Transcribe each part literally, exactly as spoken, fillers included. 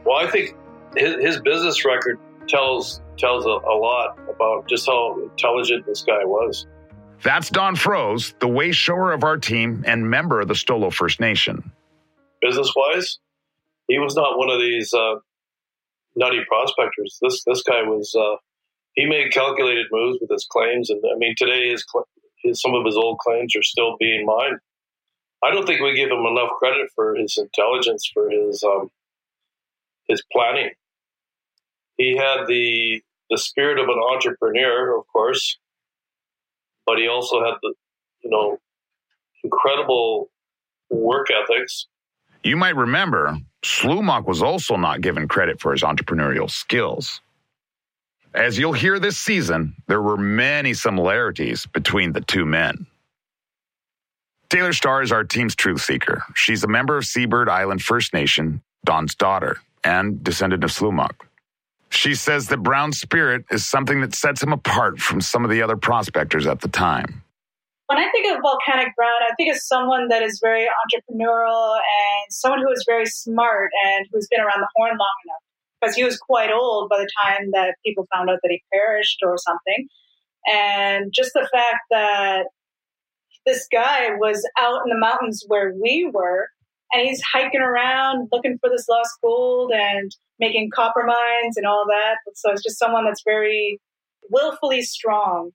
Well, I think his, his business record tells tells a, a lot about just how intelligent this guy was. That's Don Froese, the way shower of our team and member of the Stolo First Nation. Business-wise, he was not one of these uh, nutty prospectors. This this guy was, uh, he made calculated moves with his claims. And I mean, today his, his some of his old claims are still being mined. I don't think we give him enough credit for his intelligence, for his um, his planning. He had the the spirit of an entrepreneur, of course, but he also had the, you know, incredible work ethics. You might remember, Slumac was also not given credit for his entrepreneurial skills. As you'll hear this season, there were many similarities between the two men. Taylor Starr is our team's truth seeker. She's a member of Seabird Island First Nation, Don's daughter, and descendant of Slumac. She says that Brown's spirit is something that sets him apart from some of the other prospectors at the time. When I think of Volcanic Brown, I think of someone that is very entrepreneurial and someone who is very smart and who's been around the horn long enough. Because he was quite old by the time that people found out that he perished or something. And just the fact that this guy was out in the mountains where we were, and he's hiking around looking for this lost gold and making copper mines and all that. So it's just someone that's very willfully strong.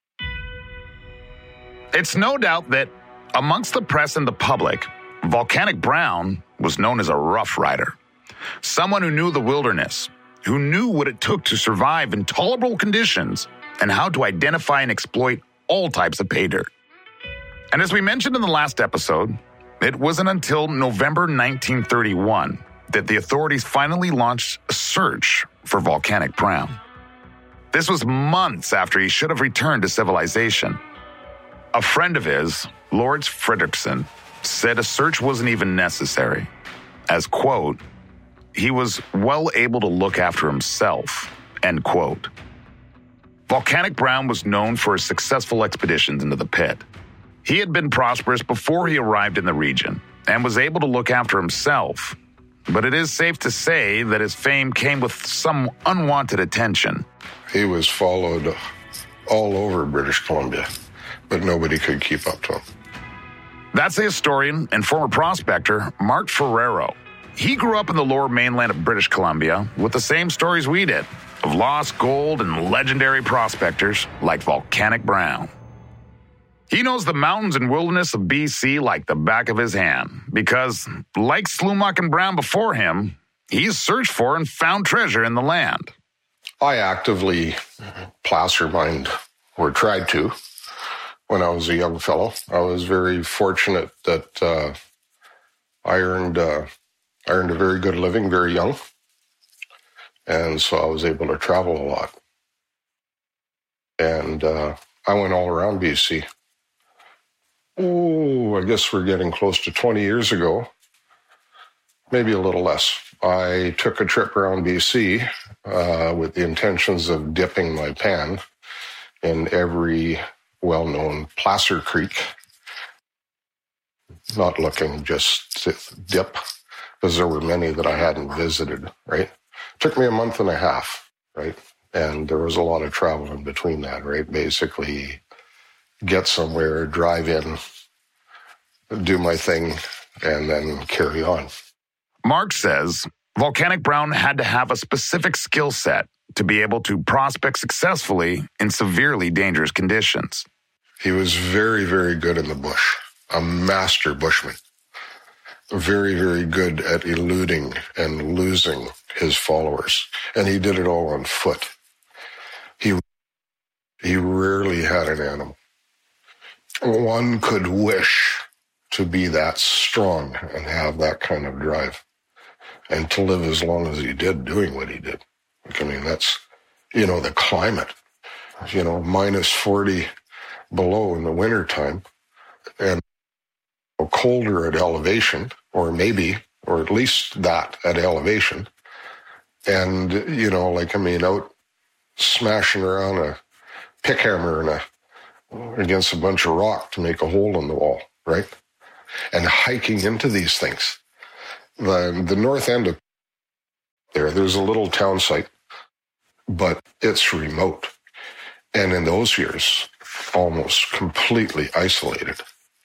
It's no doubt that amongst the press and the public, Volcanic Brown was known as a rough rider. Someone who knew the wilderness, who knew what it took to survive in tolerable conditions and how to identify and exploit all types of pay dirt. And as we mentioned in the last episode, it wasn't until November nineteen thirty-one that the authorities finally launched a search for Volcanic Brown. This was months after he should have returned to civilization. A friend of his, Lawrence Fredrickson, said a search wasn't even necessary, as, quote, he was well able to look after himself, end quote. Volcanic Brown was known for his successful expeditions into the pit. He had been prosperous before he arrived in the region and was able to look after himself, but it is safe to say that his fame came with some unwanted attention. He was followed all over British Columbia, but nobody could keep up to him. That's the historian and former prospector Mark Ferrero. He grew up in the lower mainland of British Columbia with the same stories we did of lost gold and legendary prospectors like Volcanic Brown. He knows the mountains and wilderness of B C like the back of his hand because, like Slumac and Brown before him, he's searched for and found treasure in the land. I actively placer mined, or tried to, when I was a young fellow. I was very fortunate that uh, I earned uh, I earned a very good living very young, and so I was able to travel a lot. And uh, I went all around B C. Oh, I guess we're getting close to twenty years ago, maybe a little less. I took a trip around B C uh, with the intentions of dipping my pan in every well-known placer creek, not looking just to dip, because there were many that I hadn't visited, right? It took me a month and a half, right? And there was a lot of travel in between that, right? Basically, get somewhere, drive in, do my thing, and then carry on. Mark says Volcanic Brown had to have a specific skill set to be able to prospect successfully in severely dangerous conditions. He was very, very good in the bush, a master bushman. Very, very good at eluding and losing his followers. And he did it all on foot. He, he rarely had an animal. One could wish to be that strong and have that kind of drive and to live as long as he did doing what he did. I mean, that's, you know, the climate, you know, minus forty below in the wintertime and colder at elevation, or maybe, or at least that at elevation. And, you know, like, I mean, out smashing around a pick hammer and a against a bunch of rock to make a hole in the wall, right? And hiking into these things. The, the north end of there. There's a little town site, but it's remote. And in those years, almost completely isolated.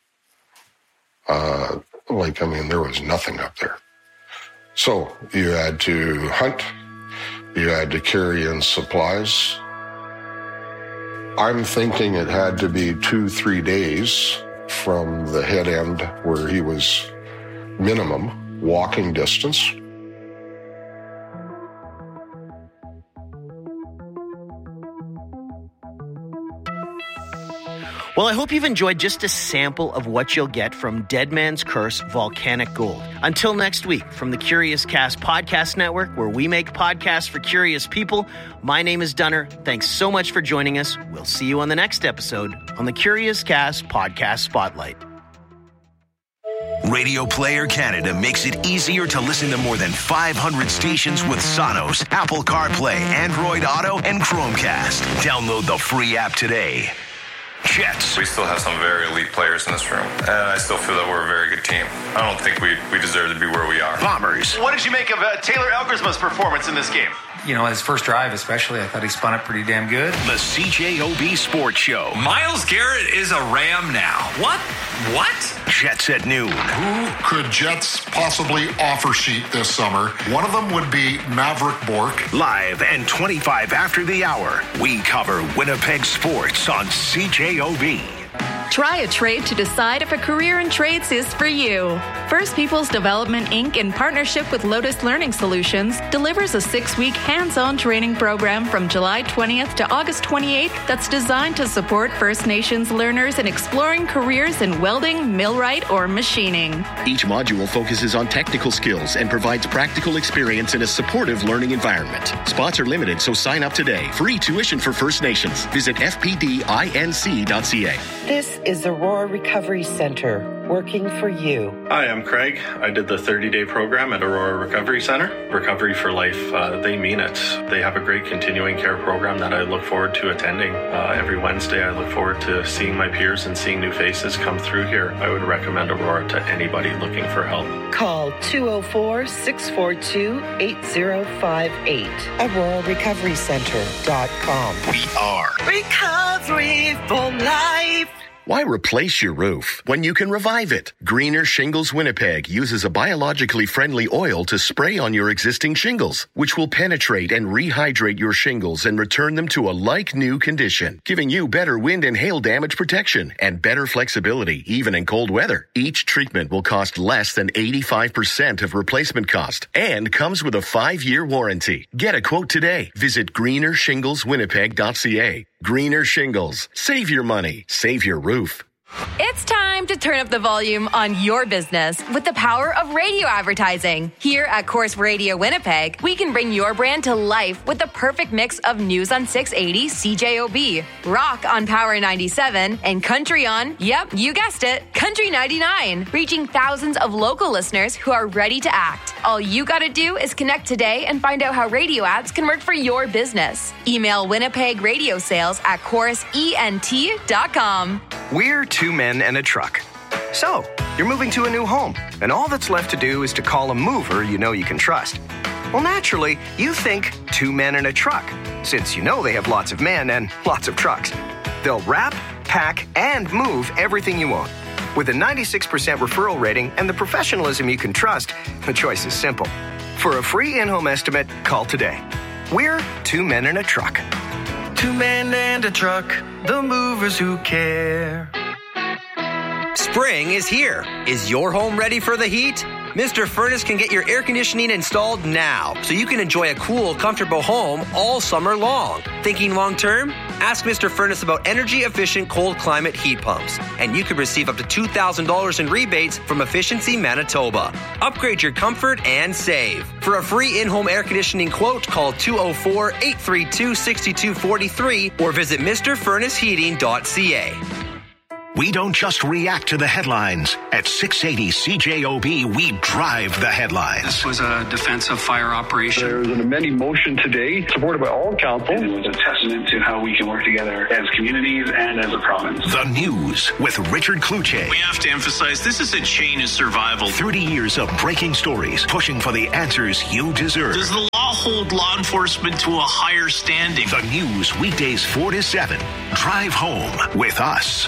Uh, like, I mean, there was nothing up there. So you had to hunt, you had to carry in supplies. I'm thinking it had to be two, three days from the head end where he was minimum walking distance. Well, I hope you've enjoyed just a sample of what you'll get from Dead Man's Curse Volcanic Gold. Until next week, from the Curious Cast Podcast Network, where we make podcasts for curious people, my name is Dunner. Thanks so much for joining us. We'll see you on the next episode on the Curious Cast Podcast Spotlight. Radio Player Canada makes it easier to listen to more than five hundred stations with Sonos, Apple CarPlay, Android Auto, and Chromecast. Download the free app today. Jets. We still have some very elite players in this room, and I still feel that we're a very good team. I don't think we, we deserve to be where we are. Bombers. What did you make of uh, Taylor Elgersma's performance in this game? You know, his first drive especially, I thought he spun it pretty damn good. The C J O B Sports Show. Myles Garrett is a Ram now. What? What? Jets at noon. Who could Jets possibly offer sheet this summer? One of them would be Maverick Bourque. Live and twenty-five after the hour, we cover Winnipeg sports on C J O B. Try a trade to decide if a career in trades is for you. First People's Development, Incorporated, in partnership with Lotus Learning Solutions, delivers a six-week hands-on training program from July twentieth to August twenty-eighth that's designed to support First Nations learners in exploring careers in welding, millwright, or machining. Each module focuses on technical skills and provides practical experience in a supportive learning environment. Spots are limited, so sign up today. Free tuition for First Nations. Visit f p d inc dot c a. This is Aurora Recovery Center, working for you. Hi, I'm Craig. I did the thirty-day program at Aurora Recovery Center. Recovery for Life, uh, they mean it. They have a great continuing care program that I look forward to attending. Uh, every Wednesday, I look forward to seeing my peers and seeing new faces come through here. I would recommend Aurora to anybody looking for help. Call two oh four, six four two, eight oh five eight. aurora recovery center dot com. We are Recovery for Life. Why replace your roof when you can revive it? Greener Shingles Winnipeg uses a biologically friendly oil to spray on your existing shingles, which will penetrate and rehydrate your shingles and return them to a like-new condition, giving you better wind and hail damage protection and better flexibility, even in cold weather. Each treatment will cost less than eighty-five percent of replacement cost and comes with a five-year warranty. Get a quote today. Visit greener shingles winnipeg dot c a. Greener Shingles. Save your money. Save your roof. It's time to turn up the volume on your business with the power of radio advertising. Here at Corus Radio Winnipeg, we can bring your brand to life with the perfect mix of news on six eighty C J O B, rock on Power ninety-seven, and country on, yep, you guessed it, Country ninety-nine, reaching thousands of local listeners who are ready to act. All you gotta do is connect today and find out how radio ads can work for your business. Email Winnipeg Radio Sales at corus ent dot com. We're two men and a truck. So, you're moving to a new home, and all that's left to do is to call a mover you know you can trust. Well, naturally, you think two men and a truck, since you know they have lots of men and lots of trucks. They'll wrap, pack, and move everything you own. With a ninety-six percent referral rating and the professionalism you can trust, the choice is simple. For a free in-home estimate, call today. We're two men and a truck. Two men and a truck, the movers who care. Spring is here. Is your home ready for the heat? Mister Furnace can get your air conditioning installed now, so you can enjoy a cool, comfortable home all summer long. Thinking long term? Ask Mister Furnace about energy-efficient cold climate heat pumps, and you can receive up to two thousand dollars in rebates from Efficiency Manitoba. Upgrade your comfort and save. For a free in-home air conditioning quote, call two oh four, eight three two, six two four three or visit Mr Furnace Heating dot c a. We don't just react to the headlines. At six eighty C J O B, we drive the headlines. This was a defensive fire operation. There was an amending motion today, supported by all council. It was a testament to how we can work together as communities and as a province. The News with Richard Kluche. We have to emphasize this is a chain of survival. thirty years of breaking stories, pushing for the answers you deserve. Does the law hold law enforcement to a higher standing? The News, weekdays four to seven. Drive home with us.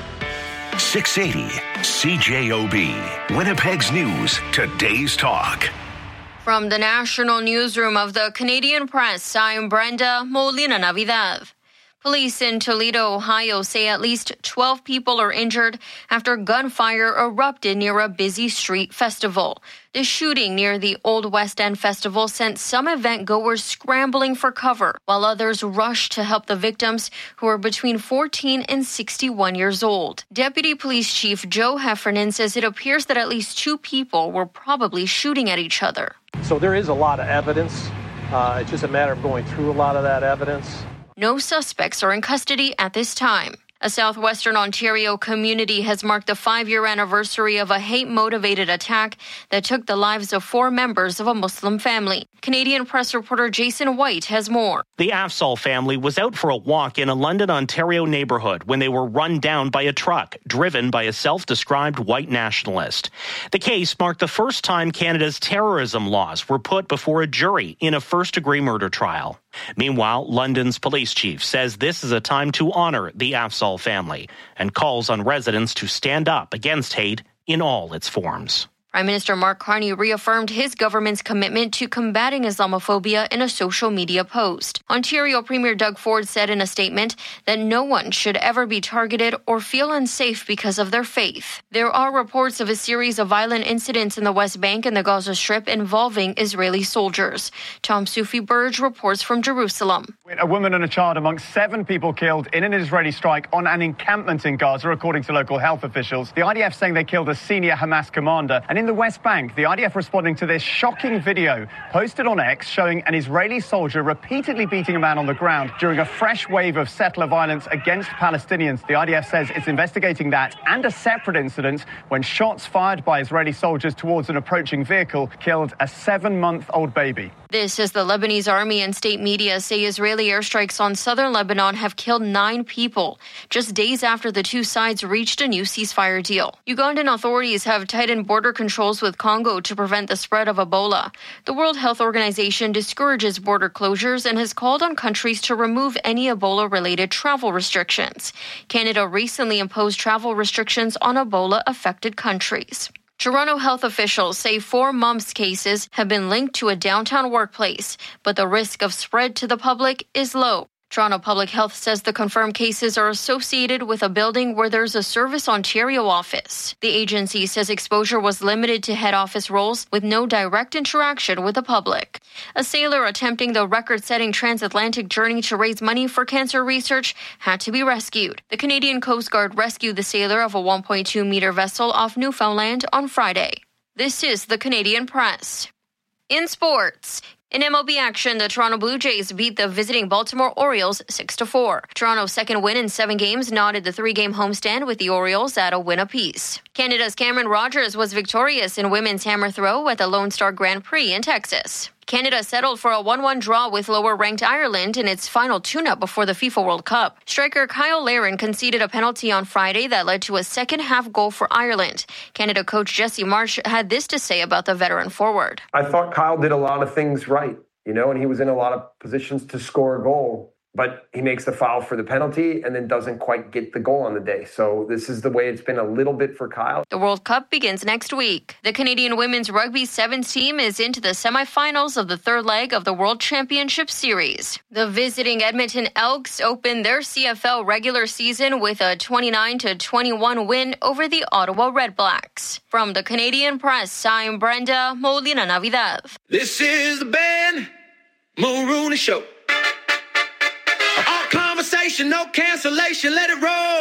six eighty C J O B. Winnipeg's News, today's talk. From the National Newsroom of the Canadian Press, I'm Brenda Molina Navidad. Police in Toledo, Ohio say at least twelve people are injured after gunfire erupted near a busy street festival. The shooting near the Old West End Festival sent some event goers scrambling for cover, while others rushed to help the victims, who were between fourteen and sixty-one years old. Deputy Police Chief Joe Heffernan says it appears that at least two people were probably shooting at each other. So there is a lot of evidence. Uh, it's just a matter of going through a lot of that evidence. No suspects are in custody at this time. A southwestern Ontario community has marked the five-year anniversary of a hate-motivated attack that took the lives of four members of a Muslim family. Canadian Press reporter Jason White has more. The Afzal family was out for a walk in a London, Ontario neighborhood when they were run down by a truck driven by a self-described white nationalist. The case marked the first time Canada's terrorism laws were put before a jury in a first-degree murder trial. Meanwhile, London's police chief says this is a time to honor the Afzal family and calls on residents to stand up against hate in all its forms. Prime Minister Mark Carney reaffirmed his government's commitment to combating Islamophobia in a social media post. Ontario Premier Doug Ford said in a statement that no one should ever be targeted or feel unsafe because of their faith. There are reports of a series of violent incidents in the West Bank and the Gaza Strip involving Israeli soldiers. Tom Sufi-Burge reports from Jerusalem. A woman and a child amongst seven people killed in an Israeli strike on an encampment in Gaza, according to local health officials. The I D F saying they killed a senior Hamas commander. And in the West Bank, the I D F responding to this shocking video posted on X showing an Israeli soldier repeatedly beating a man on the ground during a fresh wave of settler violence against Palestinians. The I D F says it's investigating that and a separate incident when shots fired by Israeli soldiers towards an approaching vehicle killed a seven-month-old baby. This as the Lebanese army and state media say Israeli airstrikes on southern Lebanon have killed nine people, just days after the two sides reached a new ceasefire deal. Ugandan authorities have tightened border controls with Congo to prevent the spread of Ebola. The World Health Organization discourages border closures and has called on countries to remove any Ebola-related travel restrictions. Canada recently imposed travel restrictions on Ebola-affected countries. Toronto health officials say four mumps cases have been linked to a downtown workplace, but the risk of spread to the public is low. Toronto Public Health says the confirmed cases are associated with a building where there's a Service Ontario office. The agency says exposure was limited to head office roles with no direct interaction with the public. A sailor attempting the record-setting transatlantic journey to raise money for cancer research had to be rescued. The Canadian Coast Guard rescued the sailor of a one point two meter vessel off Newfoundland on Friday. This is the Canadian Press. In sports, in M L B action, the Toronto Blue Jays beat the visiting Baltimore Orioles six to four. Toronto's second win in seven games knotted the three-game homestand with the Orioles at a win apiece. Canada's Cameron Rogers was victorious in women's hammer throw at the Lone Star Grand Prix in Texas. Canada settled for a one one draw with lower-ranked Ireland in its final tune-up before the FIFA World Cup. Striker Kyle Larin conceded a penalty on Friday that led to a second-half goal for Ireland. Canada coach Jesse Marsh had this to say about the veteran forward. I thought Kyle did a lot of things right, you know, and he was in a lot of positions to score a goal. But he makes the foul for the penalty and then doesn't quite get the goal on the day. So this is the way it's been a little bit for Kyle. The World Cup begins next week. The Canadian women's rugby sevens team is into the semifinals of the third leg of the World Championship Series. The visiting Edmonton Elks opened their C F L regular season with a twenty-nine to twenty-one win over the Ottawa Redblacks. From the Canadian Press, I'm Brenda Molina Navidad. This is the Ben Mulrooney Show. Conversation, no cancellation, let it roll.